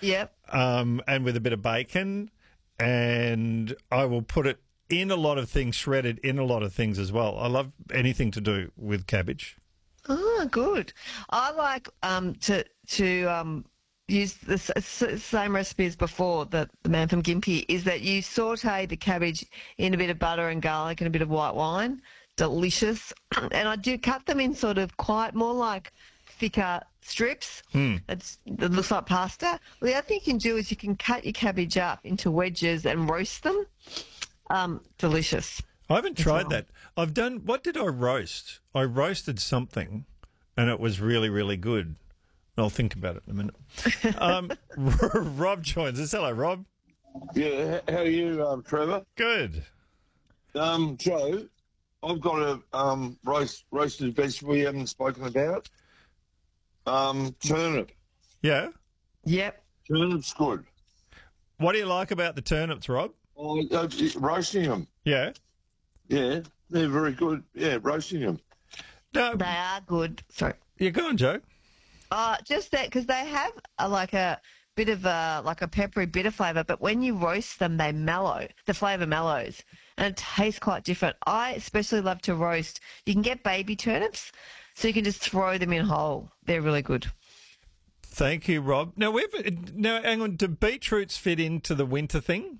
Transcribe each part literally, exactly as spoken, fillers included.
Yep. um, and with a bit of bacon, and I will put it in a lot of things, shredded in a lot of things as well. I love anything to do with cabbage. Oh, good. I like um, to to um, use the s- s- same recipe as before, that the man from Gympie, is that you saute the cabbage in a bit of butter and garlic and a bit of white wine. Delicious. And I do cut them in sort of quite more like thicker strips. Hmm. It's, it looks like pasta. Well, the other thing you can do is you can cut your cabbage up into wedges and roast them. Um, delicious. I haven't tried well. that. I've done, what did I roast? I roasted something and it was really, really good. I'll think about it in a minute. Um, Rob joins us. Hello, Rob. Yeah, h- how are you, um, Trevor? Good. Um, Joe, I've got a um, roast, roasted vegetable we haven't spoken about. Um, turnip. Yeah. Yep. Turnip's good. What do you like about the turnips, Rob? Oh, uh, roasting them. Yeah. Yeah, they're very good. Yeah, roasting them. No, They are good. Sorry. you're going, Joe. Uh, just that, because they have a, like a bit of a like a peppery bitter flavour, but when you roast them, they mellow. The flavour mellows, and it tastes quite different. I especially love to roast. You can get baby turnips, so you can just throw them in whole. They're really good. Thank you, Rob. Now, we've, now hang on. Do beetroots fit into the winter thing?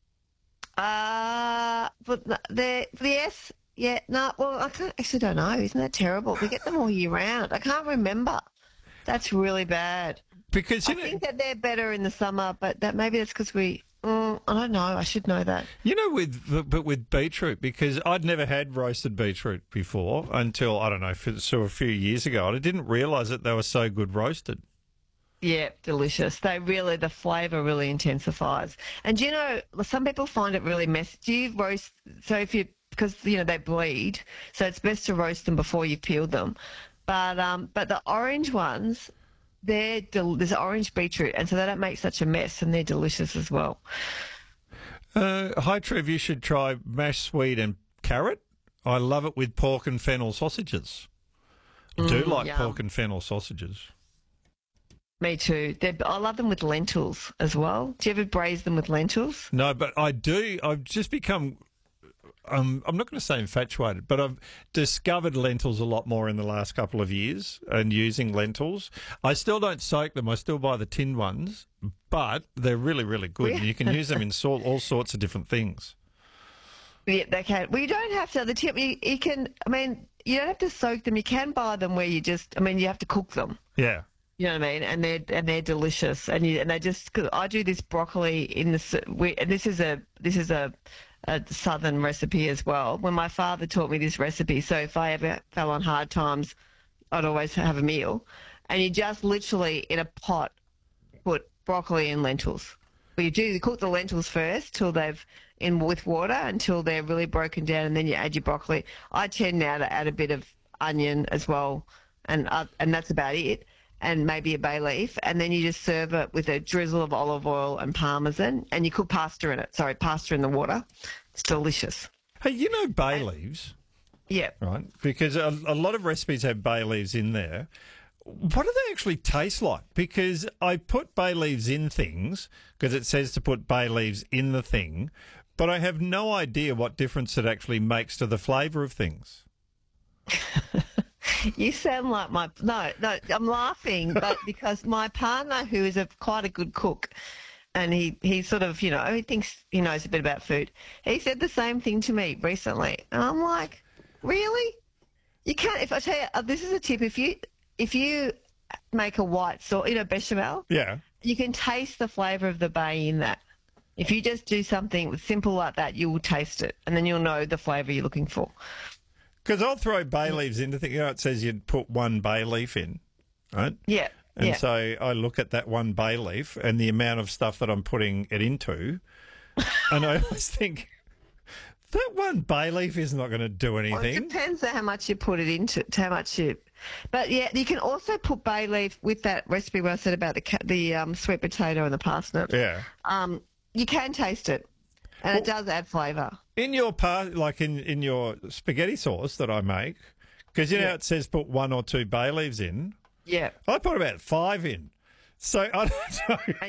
Uh, but n- they're yes, yeah, no. Well, I can't, actually don't know. Isn't that terrible? We get them all year round. I can't remember. That's really bad. Because, I you know, think that they're better in the summer, but that maybe that's because we. Mm, I don't know. I should know that. you know, with but with beetroot, because I'd never had roasted beetroot before until, I don't know, for, so a few years ago. And I didn't realise that they were so good roasted. Yeah, delicious. They really, the flavour really intensifies. And do you know, some people find it really messy. Do you roast, so if you, because, you know, they bleed, so it's best to roast them before you peel them. But um, but the orange ones, they're, del- there's orange beetroot, and so they don't make such a mess, and they're delicious as well. Uh, hi, Trev. You should try mashed sweet and carrot. I love it with pork and fennel sausages. I do Mm, like yum. pork and fennel sausages. Me too. They're, I love them with lentils as well. Do you ever braise them with lentils? No, but I do. I've just become. Um, I'm not going to say infatuated, but I've discovered lentils a lot more in the last couple of years and using lentils. I still don't soak them. I still buy the tinned ones, but they're really, really good. And you can use them in so, all sorts of different things. Yeah, they can. Well, you don't have to. The tip, you, you can, I mean, you don't have to soak them. You can buy them where you just, I mean, you have to cook them. Yeah. You know what I mean? And they're and they're delicious. And you and they just, cause I do this broccoli in the s- we, and this is a this is a, a southern recipe as well. When my father taught me this recipe, so if I ever fell on hard times, I'd always have a meal. And you just literally in a pot put broccoli and lentils. Well, you do you cook the lentils first till they've in with water until they're really broken down, and then you add your broccoli. I tend now to add a bit of onion as well, and uh, and that's about it. And maybe a bay leaf, and then you just serve it with a drizzle of olive oil and parmesan, and you cook pasta in it. Sorry, pasta in the water. It's delicious. Hey, you know bay leaves, Yeah. right? Because a, a lot of recipes have bay leaves in there. What do they actually taste like? Because I put bay leaves in things because it says to put bay leaves in the thing, but I have no idea what difference it actually makes to the flavour of things. You sound like my no, no. I'm laughing, but because my partner, who is a quite a good cook, and he he sort of you know he thinks he knows a bit about food. He said the same thing to me recently, and I'm like, really? You can't. If I tell you, uh, this is a tip. If you if you make a white sauce, you know, bechamel, Yeah. you can taste the flavour of the bay in that. If you just do something simple like that, you will taste it, and then you'll know the flavour you're looking for. Because I'll throw bay leaves into things. You know, it says you'd put one bay leaf in, right? Yeah. And yeah. so I look at that one bay leaf and the amount of stuff that I'm putting it into, and I always think, that one bay leaf is not going to do Well, it anything. depends on how much you put it into, to how much you. But yeah, you can also put bay leaf with that recipe where I said about the ca- the um, sweet potato and the parsnip. Yeah. Um, you can taste it, and it does add flavour. In your par- like in, in your spaghetti sauce that I make, because you know Yeah. it says put one or two bay leaves in, Yeah. I put about five in. So I don't know.